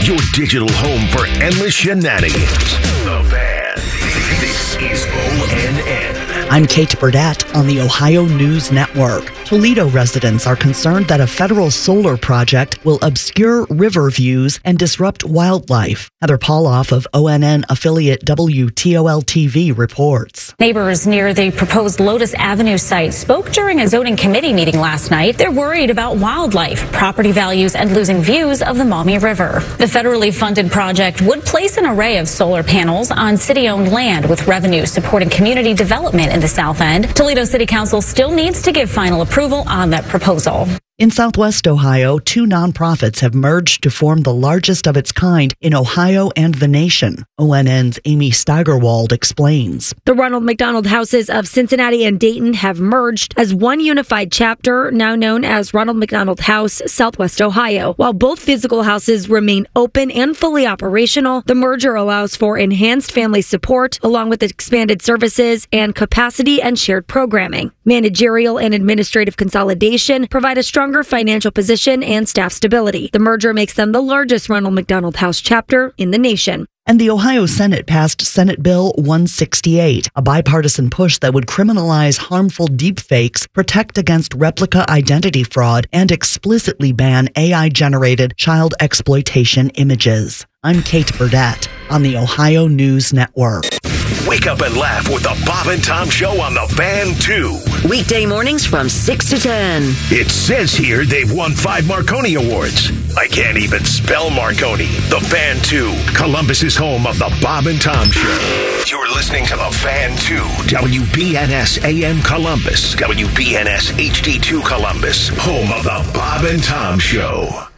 your digital home for endless shenanigans. The Fan. This is ONN. I'm Kate Burdett on the Ohio News Network. Toledo residents are concerned that a federal solar project will obscure river views and disrupt wildlife. Heather Pauloff of ONN affiliate WTOL-TV reports. Neighbors near the proposed Lotus Avenue site spoke during a zoning committee meeting last night. They're worried about wildlife, property values, and losing views of the Maumee River. The federally funded project would place an array of solar panels on city-owned land with revenue supporting community development in the South End. Toledo City Council still needs to give final approval on that proposal. In Southwest Ohio, two nonprofits have merged to form the largest of its kind in Ohio and the nation. ONN's Amy Steigerwald explains. The Ronald McDonald Houses of Cincinnati and Dayton have merged as one unified chapter, now known as Ronald McDonald House, Southwest Ohio. While both physical houses remain open and fully operational, the merger allows for enhanced family support, along with expanded services and capacity and shared programming. Managerial and administrative consolidation provide a stronger financial position and staff stability. The merger makes them the largest Ronald McDonald House chapter in the nation. And the Ohio Senate passed Senate Bill 168, a bipartisan push that would criminalize harmful deepfakes, protect against replica identity fraud, and explicitly ban AI-generated child exploitation images. I'm Kate Burdett on the Ohio News Network. Wake up and laugh with the Bob and Tom Show on the Fan 2. Weekday mornings from 6 to 10. It says here they've won 5 Marconi Awards. I can't even spell Marconi. The Fan 2, Columbus's home of the Bob and Tom Show. You're listening to the Fan 2, WBNS AM Columbus, WBNS HD2 Columbus, home of the Bob and Tom Show.